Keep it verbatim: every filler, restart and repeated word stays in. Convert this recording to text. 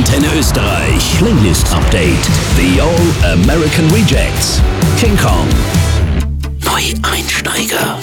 Antenne Österreich Playlist Update. The All American Rejects. King Kong. Neueinsteiger.